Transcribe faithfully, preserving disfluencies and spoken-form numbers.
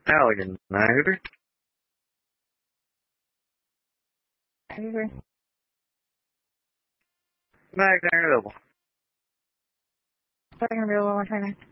Alligator. Over. Magnet available. Second available, one twenty-nine.